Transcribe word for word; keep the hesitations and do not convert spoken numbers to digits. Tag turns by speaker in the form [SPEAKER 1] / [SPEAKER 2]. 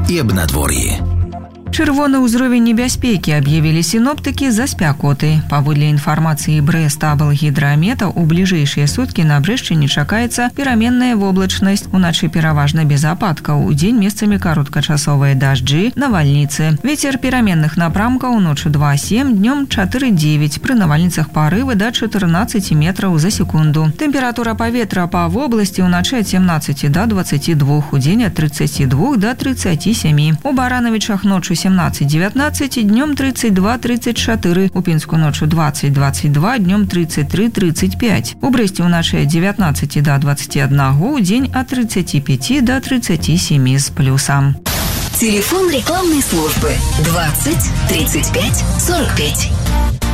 [SPEAKER 1] і аб надвор'і.
[SPEAKER 2] Чырвоны ўзровень небяспекі аб'явілі сіноптыкі за спякоты. Паводле інфармацыі Брэст-Аблгідрамета, у бліжэйшыя суткі на Брэшчыне чакаецца пераменная воблачнасць. Уначы пераважна без ападкаў, удзень месцамі кароткачасовыя дажджы, навальніцы. Вецер пераменных напрамкаў ноччу два сем, днём чатыры дзевяць, пры навальніцах парывы да чатырнаццаці метраў за секунду. Тэмпература паветра па вобласці ўначы ад семнаццаці да дваццаці двух, удзень ад трыццаці двух да трыццаці сямі. У Баранавічах ноччу семнадцать девятнадцать, днем тридцать два тридцать четыре, у Пінску ночью двадцать двадцать два, днем тридцать три тридцать пять. У Бресте уначы от девятнадцати до двадцати одного, день от тридцати пяти до тридцати семи с плюсом.
[SPEAKER 3] Телефон рекламной службы двадцать тридцать пять сорок пять.